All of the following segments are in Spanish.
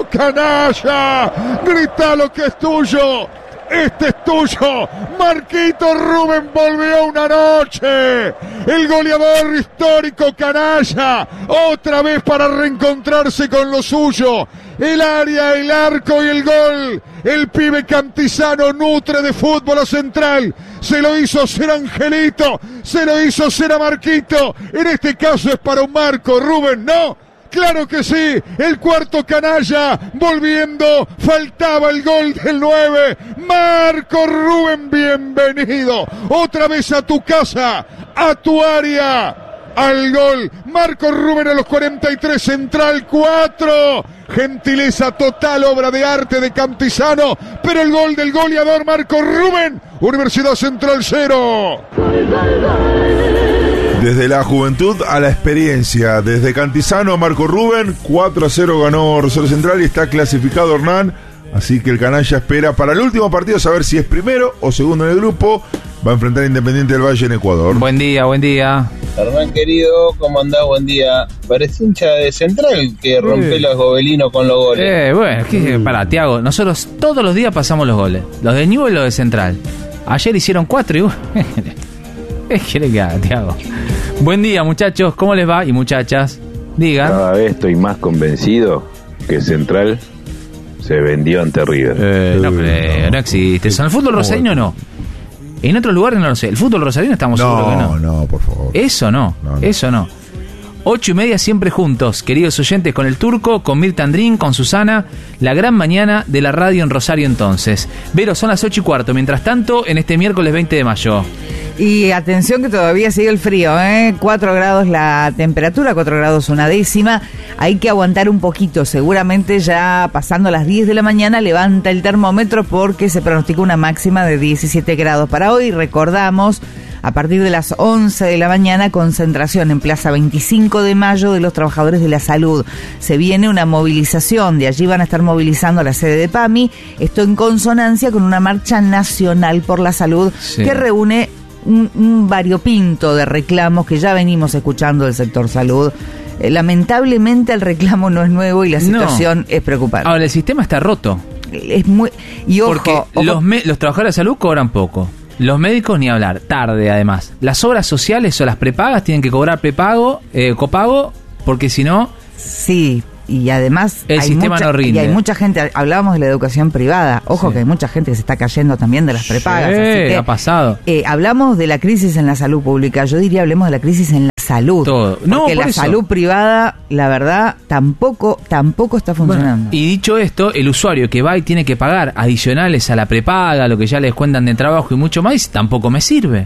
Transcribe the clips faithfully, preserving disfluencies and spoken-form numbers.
¡Vamos, canalla! ¡Grita lo que es tuyo! ¡Este es tuyo! Marquito Rubén volvió una noche. El goleador histórico canalla. Otra vez para reencontrarse con lo suyo. El área, el arco y el gol. El pibe Cantizano nutre de fútbol a Central. Se lo hizo ser Angelito. Se lo hizo ser a Marquito. En este caso es para un Marco Rubén, ¿no? Claro que sí, el cuarto canalla, volviendo, faltaba el gol del nueve, Marco Rubén, bienvenido, otra vez a tu casa, a tu área, al gol, Marco Rubén a los cuarenta y tres, Central cuatro, gentileza total, obra de arte de Cantizano, pero el gol del goleador Marco Rubén, Universidad Central cero. Desde la juventud a la experiencia, desde Cantizano a Marco Rubén, cuatro a cero ganó Rosario Central y está clasificado Hernán, así que el canalla espera para el último partido saber si es primero o segundo en el grupo, va a enfrentar a Independiente del Valle en Ecuador. Buen día, buen día. Hernán querido, ¿cómo andás? Buen día. Parece hincha de Central que rompe los gobelinos con los goles. Eh, bueno, ¿qué? Mm. Pará, Tiago, nosotros todos los días pasamos los goles, los de Newell y los de Central. Ayer hicieron cuatro y... ¿Qué quiere que haga, Tiago? Buen día, muchachos, ¿cómo les va? Y muchachas, digan. Cada vez estoy más convencido que Central se vendió ante River. Eh, no, pero no existe eso. En el fútbol rosarino no. En otros lugares no lo sé. El fútbol rosarino estamos no, seguros que no. No, no, por favor. Eso no, no, no. eso no. Ocho y media siempre juntos, queridos oyentes, con el Turco, con Mirta Andrín, con Susana, la gran mañana de la radio en Rosario entonces. Vero, son las ocho y cuarto, mientras tanto, en este miércoles veinte de mayo. Y atención que todavía sigue el frío, ¿eh? cuatro grados la temperatura, cuatro grados una décima. Hay que aguantar un poquito. Seguramente ya pasando las diez de la mañana levanta el termómetro porque se pronostica una máxima de diecisiete grados. Para hoy recordamos, a partir de las once de la mañana, concentración en Plaza veinticinco de mayo de los trabajadores de la salud. Se viene una movilización, de allí van a estar movilizando a la sede de PAMI. Esto en consonancia con una marcha nacional por la salud, sí, que reúne Un, un variopinto de reclamos que ya venimos escuchando del sector salud. Eh, lamentablemente el reclamo no es nuevo y la situación no. es preocupante. Ahora, el sistema está roto. Es muy y ojo, porque ojo. Los, me, los trabajadores de salud cobran poco. Los médicos ni hablar, tarde además. Las obras sociales o las prepagas tienen que cobrar prepago, eh, copago, porque si no... Sí, y además el hay sistema mucha, no rinde. Y hay mucha gente, hablábamos de la educación privada, ojo sí. que hay mucha gente que se está cayendo también de las prepagas. Sí, así que, ha pasado. Eh, hablamos de la crisis en la salud pública, yo diría hablemos de la crisis en la salud. Todo. No, porque por la eso. salud privada, la verdad, tampoco, tampoco está funcionando. Bueno, y dicho esto, el usuario que va y tiene que pagar adicionales a la prepaga, lo que ya les cuentan de trabajo y mucho más, tampoco me sirve.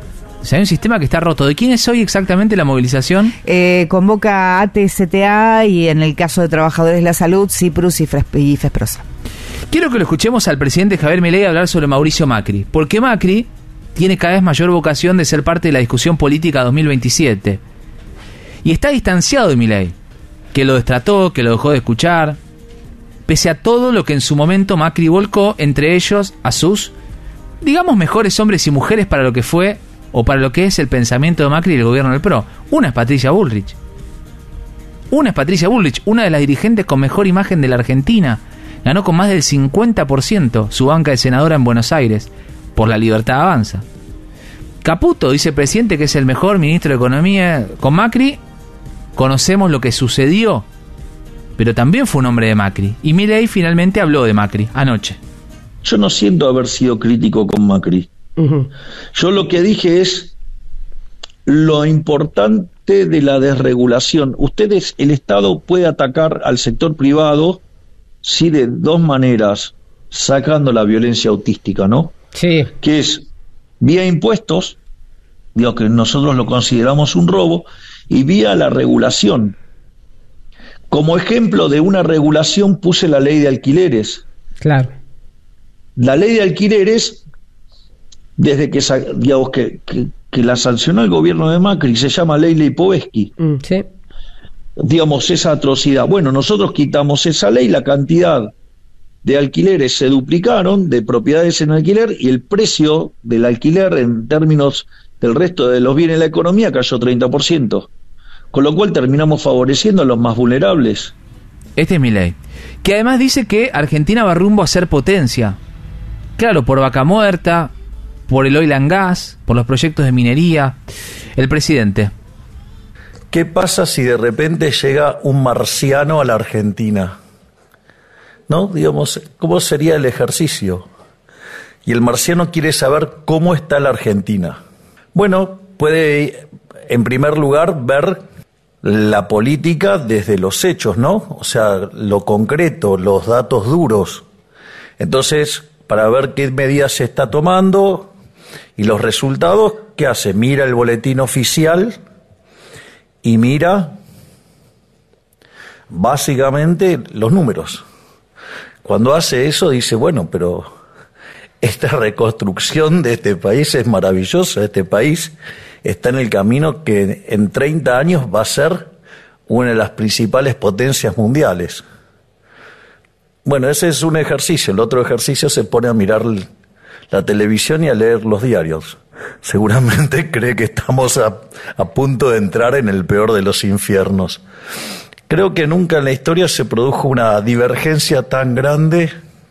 O sea, hay un sistema que está roto. ¿De quién es hoy exactamente la movilización? Eh, convoca A T C T A y en el caso de trabajadores de la salud, CIPRUS y, Fres- y FESPROSA. Quiero que lo escuchemos al presidente Javier Milei hablar sobre Mauricio Macri, porque Macri tiene cada vez mayor vocación de ser parte de la discusión política dos mil veintisiete. Y está distanciado de Milei, que lo destrató, que lo dejó de escuchar, pese a todo lo que en su momento Macri volcó, entre ellos a sus, digamos, mejores hombres y mujeres para lo que fue o para lo que es el pensamiento de Macri y el gobierno del P R O. Una es Patricia Bullrich. Una es Patricia Bullrich, una de las dirigentes con mejor imagen de la Argentina. Ganó con más del cincuenta por ciento su banca de senadora en Buenos Aires. Por la Libertad Avanza. Caputo dice el presidente que es el mejor ministro de Economía. Con Macri conocemos lo que sucedió, pero también fue un hombre de Macri. Y Milei finalmente habló de Macri anoche. Yo no siento haber sido crítico con Macri. Uh-huh. Yo lo que dije es lo importante de la desregulación. Ustedes, el Estado puede atacar al sector privado, sí, de dos maneras, sacando la violencia autística, ¿no? Sí. Que es vía impuestos, digo que nosotros lo consideramos un robo, y vía la regulación. Como ejemplo de una regulación puse la ley de alquileres. Claro. La ley de alquileres, desde que, digamos, que, que, que la sancionó el gobierno de Macri, se llama ley Lipovetsky. Mm, sí. Digamos, esa atrocidad. Bueno, nosotros quitamos esa ley, la cantidad de alquileres se duplicaron, de propiedades en alquiler, y el precio del alquiler en términos del resto de los bienes de la economía cayó treinta por ciento. Con lo cual terminamos favoreciendo a los más vulnerables. Este es Milei. Que además dice que Argentina va rumbo a ser potencia. Claro, por Vaca Muerta, por el oil and gas, por los proyectos de minería. El presidente. ¿Qué pasa si de repente llega un marciano a la Argentina? ¿No? Digamos, ¿cómo sería el ejercicio? Y el marciano quiere saber cómo está la Argentina. Bueno, puede, en primer lugar, ver la política desde los hechos, ¿no? O sea, lo concreto, los datos duros. Entonces, para ver qué medidas se está tomando y los resultados, ¿qué hace? Mira el boletín oficial y mira básicamente los números. Cuando hace eso dice, bueno, pero esta reconstrucción de este país es maravillosa, este país está en el camino que en treinta años va a ser una de las principales potencias mundiales. Bueno, ese es un ejercicio. El otro ejercicio se pone a mirar la televisión y a leer los diarios. Seguramente cree que estamos a, a punto de entrar en el peor de los infiernos. Creo que nunca en la historia se produjo una divergencia tan grande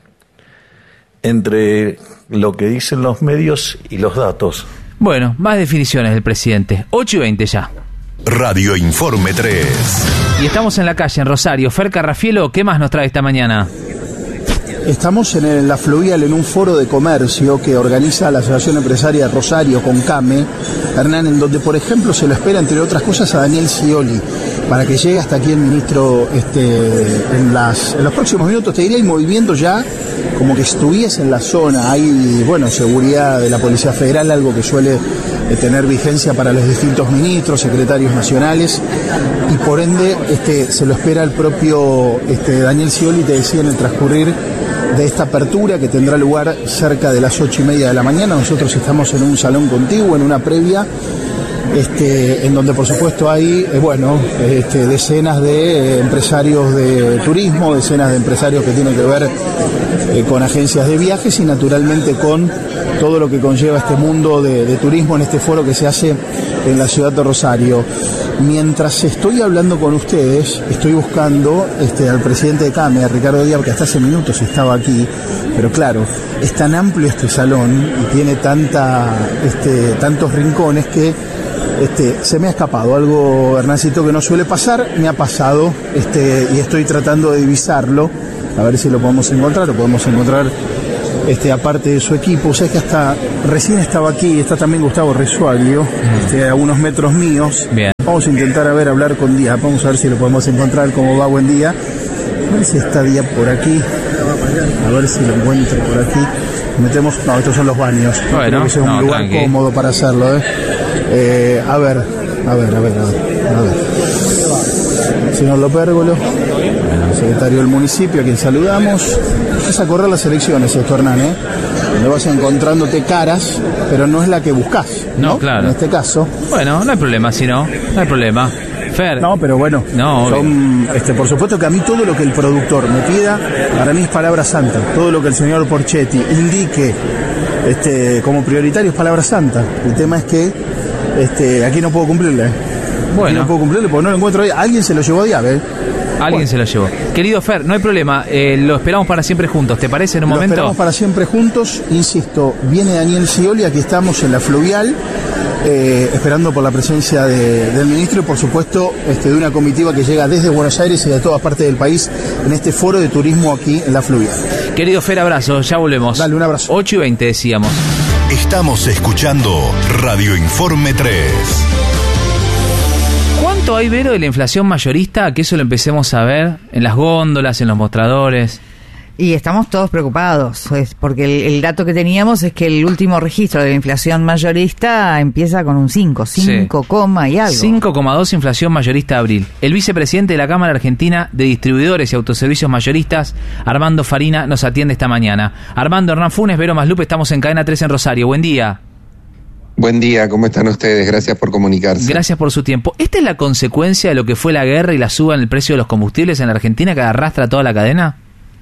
entre lo que dicen los medios y los datos. Bueno, más definiciones del presidente. ocho y veinte ya. Radio Informe tres. Y estamos en la calle, en Rosario. Fer Carrafielo, ¿qué más nos trae esta mañana? Estamos en el, la Fluvial, en un foro de comercio que organiza la Asociación Empresaria Rosario con CAME, Hernán, en donde, por ejemplo, se lo espera, entre otras cosas, a Daniel Scioli, para que llegue hasta aquí el ministro este, en, las, en los próximos minutos. Te diría, hay movimiento ya como que estuviese en la zona. Hay, bueno, seguridad de la Policía Federal, algo que suele eh, tener vigencia para los distintos ministros, secretarios nacionales, y por ende este, se lo espera el propio este, Daniel Scioli, te decía, en el transcurrir de esta apertura que tendrá lugar cerca de las ocho y media de la mañana. Nosotros estamos en un salón contiguo, en una previa, este, en donde por supuesto hay eh, bueno, este, decenas de eh, empresarios de turismo, decenas de empresarios que tienen que ver eh, con agencias de viajes y naturalmente con todo lo que conlleva este mundo de, de turismo en este foro que se hace en la ciudad de Rosario. Mientras estoy hablando con ustedes, estoy buscando este, al presidente de CAME, a Ricardo Díaz, que hasta hace minutos estaba aquí, pero claro, es tan amplio este salón y tiene tanta, este, tantos rincones que este, se me ha escapado algo, Hernancito, que no suele pasar, me ha pasado este, y estoy tratando de divisarlo, a ver si lo podemos encontrar, lo podemos encontrar este, aparte de su equipo. O sea que hasta recién estaba aquí, está también Gustavo Resuaglio, este, a unos metros míos. Bien. Vamos a intentar a ver, hablar con Díaz, vamos a ver si lo podemos encontrar, cómo va, buen día. A ver si está Díaz por aquí, a ver si lo encuentro por aquí. Metemos, no, estos son los baños, bueno, creo que sea un no, lugar tranqui. cómodo para hacerlo, ¿eh? Eh, a ver, a ver, a ver, a ver, a ver. Señor Lopérgolo, secretario del municipio, a quien saludamos. Es a correr las elecciones esto, Hernán, ¿eh? Donde vas encontrándote caras, pero no es la que buscas, ¿no? No, claro. En este caso. Bueno, no hay problema, si no, no hay problema. Fer. No, pero bueno, No, son, este, por supuesto que a mí todo lo que el productor me pida, para mí es palabra santa. Todo lo que el señor Porchetti indique este, como prioritario es palabra santa. El tema es que este, aquí no puedo cumplirle. Bueno. Aquí no puedo cumplirle porque no lo encuentro ahí. Alguien se lo llevó a Diabe. Alguien Bueno. se lo llevó. Querido Fer, no hay problema, eh, lo esperamos para siempre juntos, ¿te parece en un Lo momento? esperamos para siempre juntos. Insisto, viene Daniel Scioli, aquí estamos en la Fluvial, eh, esperando por la presencia de, del ministro y por supuesto este, de una comitiva que llega desde Buenos Aires y de todas partes del país en este foro de turismo aquí en la Fluvial. Querido Fer, abrazo, ya volvemos. Dale, un abrazo. ocho y veinte decíamos. Estamos escuchando Radio Informe tres. ¿Cuánto hay, Vero, de la inflación mayorista? Que eso lo empecemos a ver en las góndolas, en los mostradores. Y estamos todos preocupados, pues, porque el, el dato que teníamos es que el último registro de la inflación mayorista empieza con un cinco, cinco, Sí. coma y algo. cinco coma dos inflación mayorista de abril. El vicepresidente de la Cámara Argentina de Distribuidores y Autoservicios Mayoristas, Armando Farina, nos atiende esta mañana. Armando, Hernán Funes, Vero Maslupe, estamos en Cadena tres en Rosario. Buen día. Buen día, ¿cómo están ustedes? Gracias por comunicarse. Gracias por su tiempo. ¿Esta es la consecuencia de lo que fue la guerra y la suba en el precio de los combustibles en la Argentina que arrastra toda la cadena?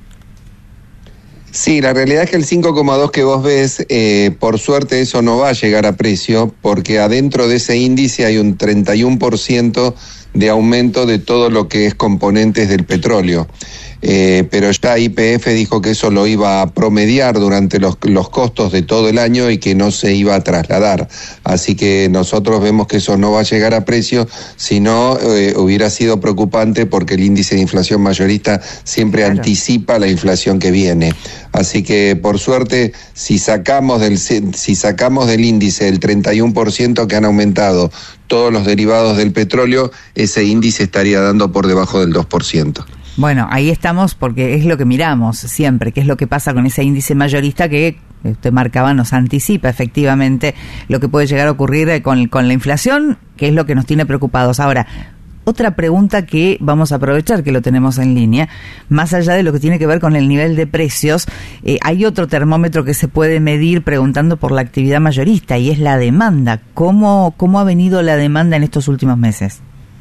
Sí, la realidad es que el cinco coma dos que vos ves, eh, por suerte eso no va a llegar a precio, porque adentro de ese índice hay un treinta y uno por ciento de aumento de todo lo que es componentes del petróleo. Eh, pero ya Y P F dijo que eso lo iba a promediar durante los, los costos de todo el año y que no se iba a trasladar. Así que nosotros vemos que eso no va a llegar a precio, sino eh, hubiera sido preocupante porque el índice de inflación mayorista siempre claro. anticipa la inflación que viene. Así que por suerte, si sacamos del, si sacamos del índice el treinta y uno por ciento que han aumentado todos los derivados del petróleo, ese índice estaría dando por debajo del dos por ciento. Bueno, ahí estamos porque es lo que miramos siempre, qué es lo que pasa con ese índice mayorista que usted marcaba, nos anticipa efectivamente lo que puede llegar a ocurrir con, con la inflación, que es lo que nos tiene preocupados. Ahora, otra pregunta que vamos a aprovechar que lo tenemos en línea, más allá de lo que tiene que ver con el nivel de precios, eh, hay otro termómetro que se puede medir preguntando por la actividad mayorista y es la demanda. ¿Cómo, cómo ha venido la demanda en estos últimos meses?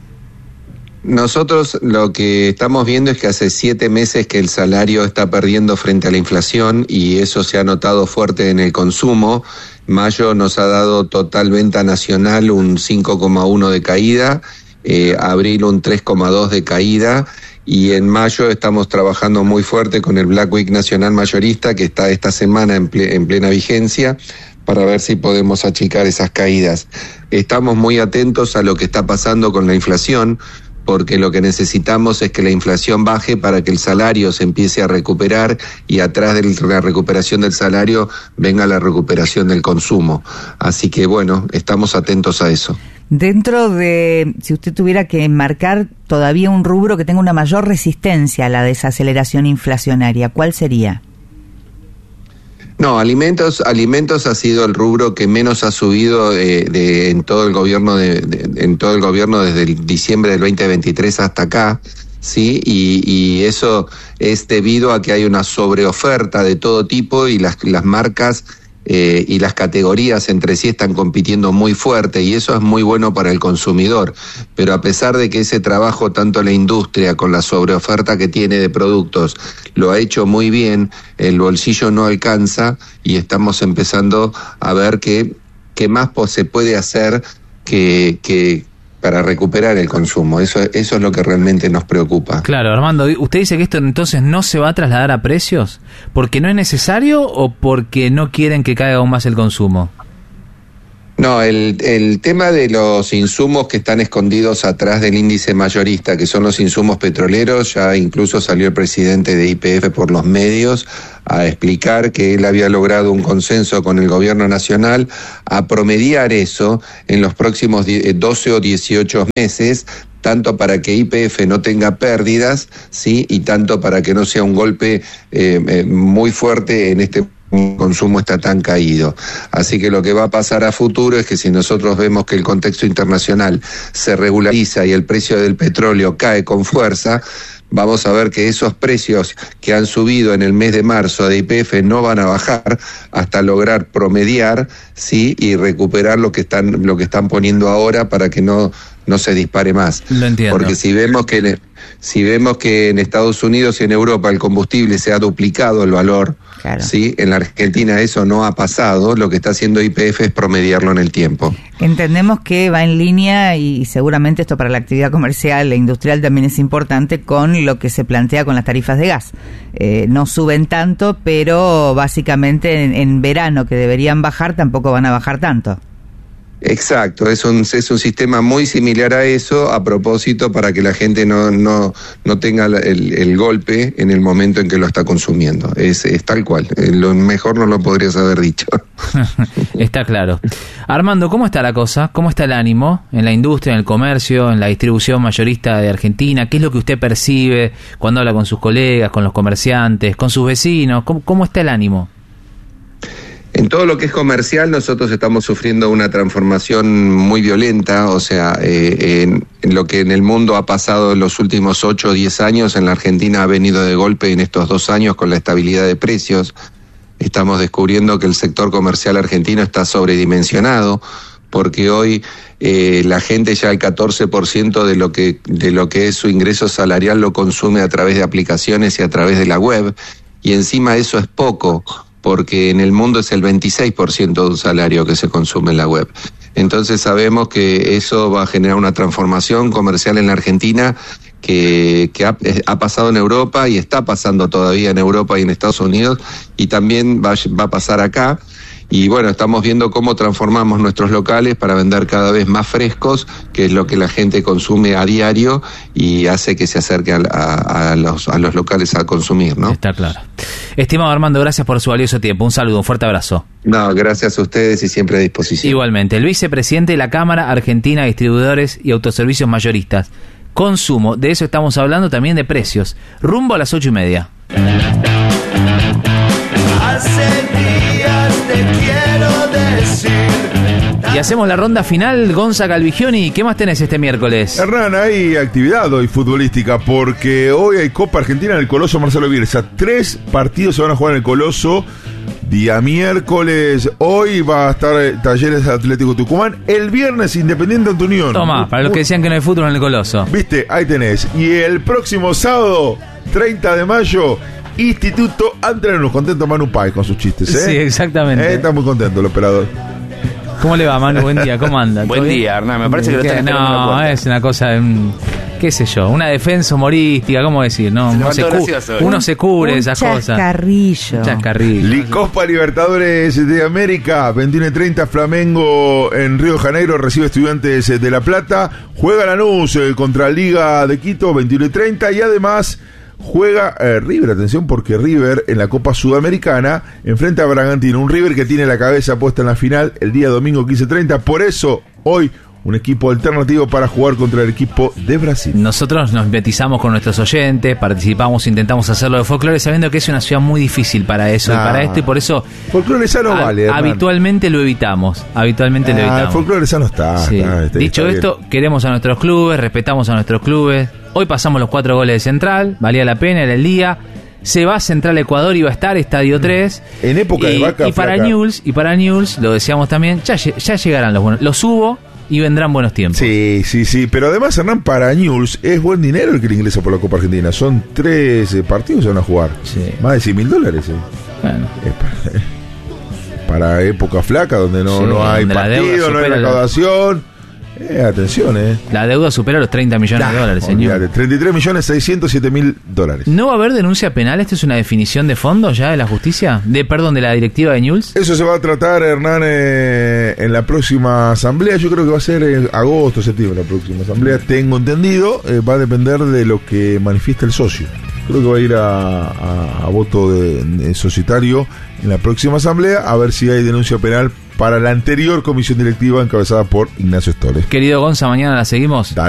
Nosotros lo que estamos viendo es que hace siete meses que el salario está perdiendo frente a la inflación y eso se ha notado fuerte en el consumo. Mayo nos ha dado total venta nacional un cinco coma uno de caída, eh, abril un tres coma dos de caída y en mayo estamos trabajando muy fuerte con el Black Week Nacional Mayorista que está esta semana en, ple- en plena vigencia para ver si podemos achicar esas caídas. Estamos muy atentos a lo que está pasando con la inflación, porque lo que necesitamos es que la inflación baje para que el salario se empiece a recuperar y atrás de la recuperación del salario venga la recuperación del consumo. Así que bueno, estamos atentos a eso. Dentro de, si usted tuviera que marcar todavía un rubro que tenga una mayor resistencia a la desaceleración inflacionaria, ¿cuál sería? No, alimentos, alimentos ha sido el rubro que menos ha subido eh, de, en todo el gobierno de, de, en todo el gobierno desde el diciembre del veinte veintitrés hasta acá, sí, y, y eso es debido a que hay una sobreoferta de todo tipo y las las marcas eh, y las categorías entre sí están compitiendo muy fuerte y eso es muy bueno para el consumidor. Pero a pesar de que ese trabajo, tanto la industria con la sobreoferta que tiene de productos, lo ha hecho muy bien, el bolsillo no alcanza y estamos empezando a ver qué, qué más se puede hacer que, que para recuperar el consumo. Eso, eso es lo que realmente nos preocupa. Claro, Armando, ¿usted dice que esto entonces no se va a trasladar a precios? ¿Porque no es necesario o porque no quieren que caiga aún más el consumo? No, el, el tema de los insumos que están escondidos atrás del índice mayorista, que son los insumos petroleros, ya incluso salió el presidente de Y P F por los medios a explicar que él había logrado un consenso con el gobierno nacional a promediar eso en los próximos doce o dieciocho meses, tanto para que Y P F no tenga pérdidas, sí, y tanto para que no sea un golpe eh, eh, muy fuerte en este el consumo está tan caído. Así que lo que va a pasar a futuro es que si nosotros vemos que el contexto internacional se regulariza y el precio del petróleo cae con fuerza, vamos a ver que esos precios que han subido en el mes de marzo de Y P F no van a bajar hasta lograr promediar, sí, y recuperar lo que están lo que están poniendo ahora para que no no se dispare más. Lo entiendo. Porque si vemos que si vemos que en Estados Unidos y en Europa el combustible se ha duplicado el valor, claro, sí, en la Argentina eso no ha pasado, lo que está haciendo Y P F es promediarlo en el tiempo. Entendemos que va en línea y seguramente esto para la actividad comercial e industrial también es importante con lo que se plantea con las tarifas de gas. Eh, no suben tanto, pero básicamente en, en verano que deberían bajar tampoco van a bajar tanto. Exacto, es un, es un sistema muy similar a eso, a propósito para que la gente no, no, no tenga el, el golpe en el momento en que lo está consumiendo. Es, es tal cual, lo mejor no lo podrías haber dicho. Está claro. Armando, ¿cómo está la cosa? ¿Cómo está el ánimo en la industria, en el comercio, en la distribución mayorista de Argentina? ¿Qué es lo que usted percibe cuando habla con sus colegas, con los comerciantes, con sus vecinos? ¿Cómo, cómo está el ánimo? En todo lo que es comercial, nosotros estamos sufriendo una transformación muy violenta, o sea, eh, en, en lo que en el mundo ha pasado en los últimos ocho o diez años, en la Argentina ha venido de golpe en estos dos años con la estabilidad de precios. Estamos descubriendo que el sector comercial argentino está sobredimensionado, porque hoy eh, la gente ya el catorce por ciento de lo que de lo que es su ingreso salarial lo consume a través de aplicaciones y a través de la web, y encima eso es poco, porque en el mundo es el veintiséis por ciento de un salario que se consume en la web. Entonces sabemos que eso va a generar una transformación comercial en la Argentina que, que ha, ha pasado en Europa y está pasando todavía en Europa y en Estados Unidos, y también va, va a pasar acá. Y bueno, estamos viendo cómo transformamos nuestros locales para vender cada vez más frescos, que es lo que la gente consume a diario y hace que se acerque a, a, a, los, a los locales a consumir, ¿no? Está claro. Estimado Armando, gracias por su valioso tiempo. Un saludo, un fuerte abrazo. No, gracias a ustedes y siempre a disposición. Igualmente, el vicepresidente de la Cámara Argentina de Distribuidores y Autoservicios Mayoristas. Consumo, de eso estamos hablando, también de precios. Rumbo a las ocho y media. Hace días te quiero decir. Y hacemos la ronda final, Gonza Calvigioni. ¿Qué más tenés este miércoles? Hernán, hay actividad hoy futbolística porque hoy hay Copa Argentina en el Coloso Marcelo Bielsa. Tres partidos se van a jugar en el Coloso. Día miércoles, hoy va a estar eh, Talleres Atlético Tucumán. El viernes, Independiente ante Unión. Toma, para los que decían que no hay fútbol en el Coloso. Viste, ahí tenés. Y el próximo sábado, treinta de mayo, Instituto Antrenos. Contento Manu Pay con sus chistes, ¿eh? Sí, exactamente. Eh, está muy contento el operador. ¿Cómo le va, Manu? Buen día, ¿cómo anda? Buen día, Hernán. Me parece que lo están esperando en la No, puerta. es una cosa, um, qué sé yo, una defensa humorística, ¿cómo decir? No, Se uno, se levantó cu- gracioso, ¿eh? uno se cubre Un esas cosas. chascarrillo. Chascarrillo. Licopa Libertadores de América, veintiuno y treinta, Flamengo en Río de Janeiro recibe Estudiantes de La Plata, juega Lanús eh, contra Liga de Quito, veintiuno y treinta, y además juega eh, River, atención, porque River en la Copa Sudamericana enfrenta a Bragantino, un River que tiene la cabeza puesta en la final el día domingo quince treinta, por eso hoy un equipo alternativo para jugar contra el equipo de Brasil. Nosotros nos mimetizamos con nuestros oyentes, participamos, intentamos hacerlo de folclore, sabiendo que es una ciudad muy difícil para eso Nah. y para esto, y por eso Folclore sano a- vale, Hernán. habitualmente lo evitamos. Habitualmente lo Ah, el evitamos. folclore sano está, Sí. está, está- Dicho está esto, bien. queremos a nuestros clubes, respetamos a nuestros clubes. Hoy pasamos los cuatro goles de Central, valía la pena, era el día. Se va Central Ecuador, iba a estar Estadio tres. En época y, de vaca y para flaca. News, y para News, lo decíamos también, ya, lle- ya llegarán los buenos. Los subo y vendrán buenos tiempos. Sí, sí, sí, pero además, Hernán, para News es buen dinero el que le ingresa por la Copa Argentina. Son tres eh, partidos que van a jugar. Sí. Más de cien mil dólares. Eh. Bueno. Es para, para época flaca, donde no, Sí, no hay donde la deuda partido, no hay supera la- recaudación. Eh, atención, eh. La deuda supera los treinta millones de dólares, señor. Olvídate, treinta y tres millones seiscientos siete mil dólares. ¿No va a haber denuncia penal? ¿Esto es una definición de fondo ya de la justicia? De, perdón, de la directiva de News. Eso se va a tratar, Hernán, eh, en la próxima asamblea. Yo creo que va a ser en agosto, septiembre la próxima asamblea. Tengo entendido, eh, va a depender de lo que manifieste el socio. Creo que va a ir a, a- a voto de, de societario en la próxima asamblea a ver si hay denuncia penal para la anterior comisión directiva encabezada por Ignacio Stores. Querido Gonza, mañana la seguimos. Dale.